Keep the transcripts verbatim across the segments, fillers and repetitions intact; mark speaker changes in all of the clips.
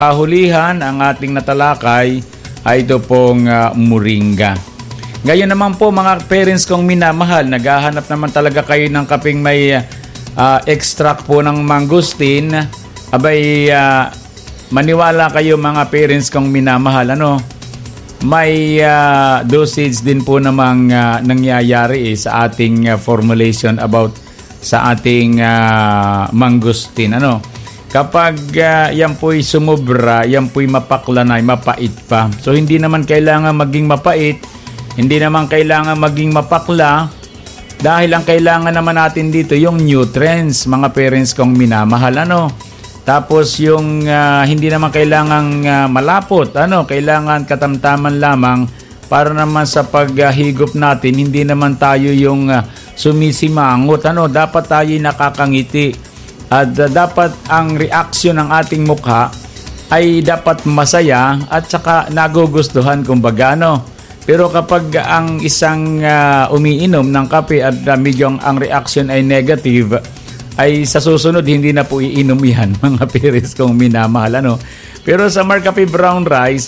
Speaker 1: Kahulihan, ang ating natalakay ay ito pong uh, moringa. Ngayon naman po mga parents kong minamahal, naghahanap naman talaga kayo ng kaping may uh, extract po ng mangustin. Abay, uh, maniwala kayo mga parents kong minamahal. Ano? May uh, dosage din po namang uh, nangyayari eh, sa ating uh, formulation about sa ating uh, mangustin. Ano? Kapag uh, yan po'y sumubra, yan po'y mapaklanay, mapait pa. So, hindi naman kailangan maging mapait, hindi naman kailangan maging mapakla, dahil ang kailangan naman natin dito, yung nutrients, mga parents kong minamahal, ano. Tapos, yung uh, hindi naman kailangan uh, malapot, ano, kailangan katamtaman lamang para naman sa paghigop natin, hindi naman tayo yung uh, sumisimangot, ano, dapat tayo nakakangiti. At uh, dapat ang reaksyon ng ating mukha ay dapat masaya at saka nagugustuhan kumbaga, ano. Pero kapag ang isang uh, umiinom ng kape at uh, medyo ang, ang reaksyon ay negative, ay sa susunod hindi na po iinom yan mga parents kong minamahal, ano. Pero sa Marcafe Brown Rice,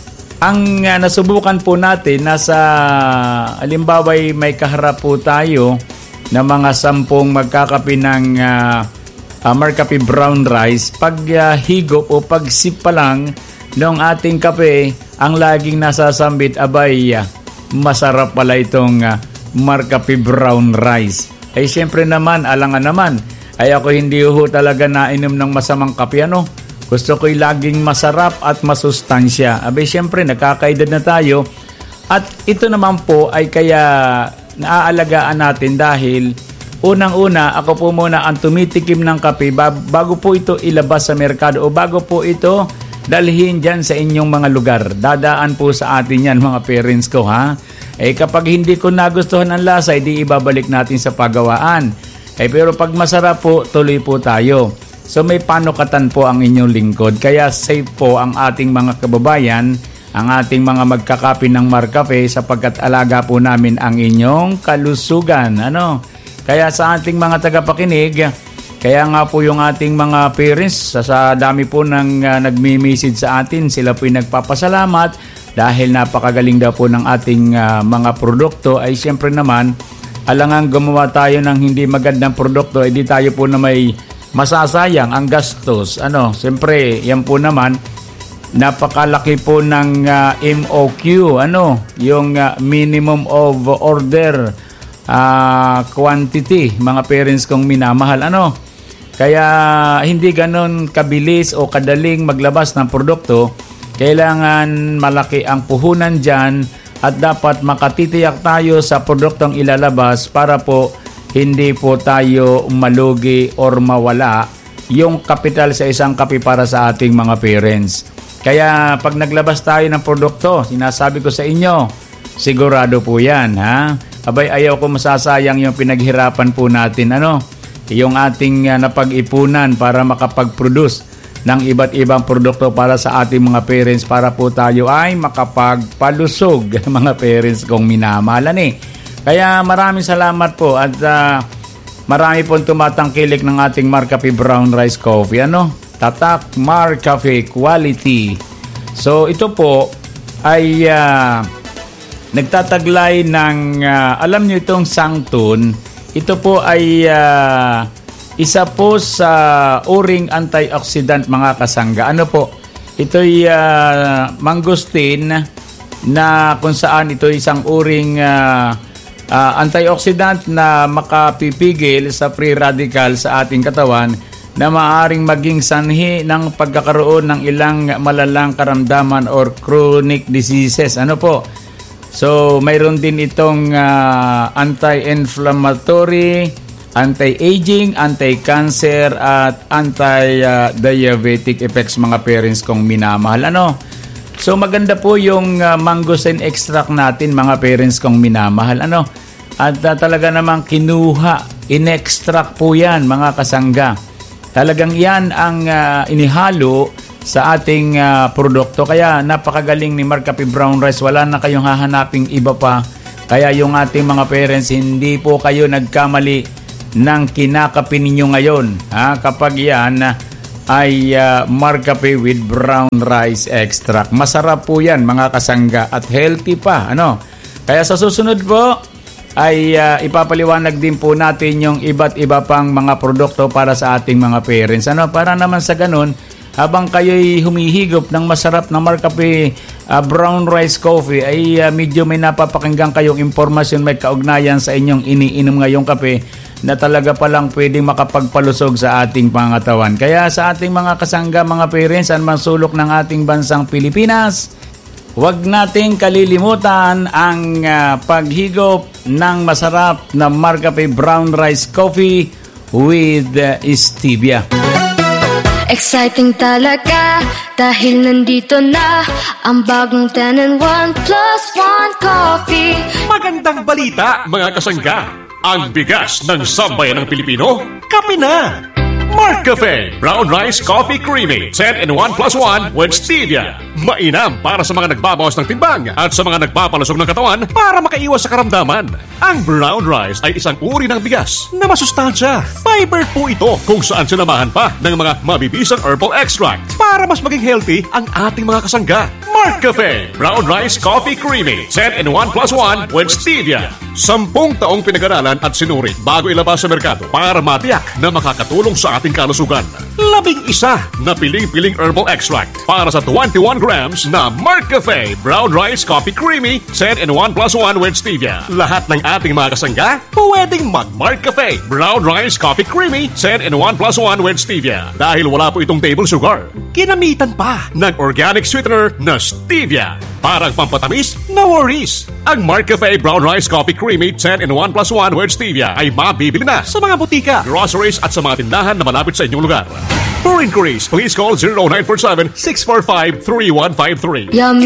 Speaker 1: ang uh, nasubukan po natin nasa halimbawa may kaharap po tayo na mga sampung magkakape ng uh, Uh, Marcafe Brown Rice, pag uh, higop o pag sip pa lang ng ating kape, ang laging nasasambit, abay, uh, masarap pala itong uh, Marcafe Brown Rice. Ay siyempre naman, alangan naman, ay ako hindi ho talaga nainom ng masamang kape, ano? Gusto ko'y laging masarap at masustansya. Abay siyempre, nakakaedad na tayo. At ito naman po ay kaya naaalagaan natin dahil unang-una, ako po muna ang tumitikim ng kape bago po ito ilabas sa merkado o bago po ito dalhin dyan sa inyong mga lugar. Dadaan po sa atin yan mga parents ko, ha? Eh kapag hindi ko nagustuhan ang lasa, di ibabalik natin sa pagawaan. Eh pero pag masarap po, tuloy po tayo. So may panukatan po ang inyong lingkod. Kaya safe po ang ating mga kababayan, ang ating mga magkakape ng Marcafe sapagkat alaga po namin ang inyong kalusugan. Ano? Kaya sa ating mga tagapakinig, kaya nga po yung ating mga parents, sa, sa dami po ng uh, nagmi-message sa atin, sila po yung nagpapasalamat dahil napakagaling daw po ng ating uh, mga produkto. Ay siyempre naman, alangang gumawa tayo ng hindi magandang produkto, hindi tayo po na may masasayang ang gastos. Ano, siyempre, yan po naman, napakalaki po ng uh, M O Q, ano, yung uh, minimum of order Uh, quantity, mga parents kong minamahal, ano. Kaya hindi ganon kabilis o kadaling maglabas ng produkto. Kailangan malaki ang puhunan dyan at dapat makatitiyak tayo sa produktong ilalabas para po hindi po tayo malugi or mawala yung kapital sa isang kape para sa ating mga parents. Kaya pag naglabas tayo ng produkto, sinasabi ko sa inyo, sigurado po yan, ha. Abay, ayaw ko masasayang yung pinaghirapan po natin, ano, yung ating uh, napag-ipunan para makapag-produce ng iba't ibang produkto para sa ating mga parents para po tayo ay makapagpalusog, mga parents kong minamahalan eh. Kaya maraming salamat po at uh, marami pong tumatangkilik ng ating Marcafe Brown Rice Coffee, ano, Tatak Marcafe Quality. So ito po ay uh, nagtataglay ng, uh, alam nyo itong Sangtun, ito po ay uh, isa po sa uring antioxidant mga kasangga. Ano po? Ito'y uh, mangustin na kung saan ito isang uring uh, uh, antioxidant na makapipigil sa free radical sa ating katawan na maaaring maging sanhi ng pagkakaroon ng ilang malalang karamdaman or chronic diseases. Ano po? So, mayroon din itong uh, anti-inflammatory, anti-aging, anti-cancer, at anti-diabetic effects mga parents kong minamahal. Ano? So, maganda po yung uh, mangosteen extract natin mga parents kong minamahal. Ano? At uh, talaga namang kinuha, in-extract po yan mga kasangga. Talagang yan ang uh, inihalo sa ating uh, produkto. Kaya napakagaling ni Marcafe Brown Rice. Wala na kayong hahanaping iba pa. Kaya yung ating mga parents, hindi po kayo nagkamali ng kinakape ninyo ngayon. Ha? Kapag yan ay uh, Marcafe with brown rice extract. Masarap po yan mga kasangga at healthy pa. Ano? Kaya sa susunod po ay uh, ipapaliwanag din po natin yung iba't iba pang mga produkto para sa ating mga parents. Ano? Para naman sa ganun, habang kayo'y humihigop ng masarap na Marcafe uh, brown rice coffee, ay uh, medyo may napapakinggan kayong impormasyon may kaugnayan sa inyong iniinom ngayong kape na talaga palang pwedeng makapagpalusog sa ating pangatawan. Kaya sa ating mga kasangga, mga parents, anumang sulok ng ating bansang Pilipinas, huwag nating kalilimutan ang uh, paghigop ng masarap na Marcafe brown rice coffee with uh, stevia.
Speaker 2: Exciting talaga dahil nandito na ang bagong ten in one plus one coffee.
Speaker 3: Magandang balita mga kasangga. Ang bigas ng sambayan ng Pilipino, kape na! Marcafe Brown Rice Coffee Creamy ten in one plus one with stevia. Mainam para sa mga nagbabawas ng timbang at sa mga nagpapalusog ng katawan para makaiwas sa karamdaman. Ang brown rice ay isang uri ng bigas na masustansya. Fiber po ito kung saan sinamahan pa ng mga mabibisang herbal extract para mas maging healthy ang ating mga kasangga. Marcafe Brown Rice Coffee Creamy ten in one plus one with stevia. Sampung taong pinag-aralan at sinuri bago ilabas sa merkado para matiyak na makakatulong sa ating kalusugan. Labing isa na piling-piling herbal extract para sa twenty-one grams na Marcafe Brown Rice Coffee Creamy ten in one plus one with stevia. Lahat ng ating mga kasangga pwedeng mag-Marcafe Brown Rice Coffee Creamy ten in one plus one with stevia. Dahil wala po itong table sugar, kinamitan pa ng organic sweetener na stevia. Parang pampatamis, no worries. Ang Marcafe Brown Rice Coffee Creamy ten in one plus one with stevia ay mabibili na sa mga butika, groceries at sa mga tindahan na malapit sa inyong lugar. For inquiries, please call zero nine four seven, six four five, three one five three.
Speaker 2: Yum.